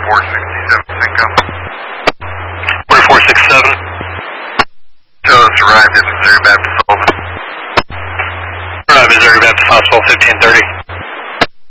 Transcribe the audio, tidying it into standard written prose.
4467 Cinco. 4467. Tell us arrived at Missouri Baptist Sullivan. Missouri Baptist Hospital, 1530.